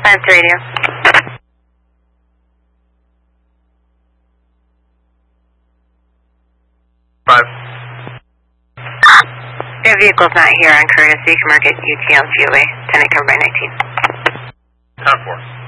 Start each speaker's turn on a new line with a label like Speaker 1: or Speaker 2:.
Speaker 1: 5 to radio. Your vehicle's not here on courtesy. You can mark it UTL GOA. 10 covered by 19.
Speaker 2: 10-4.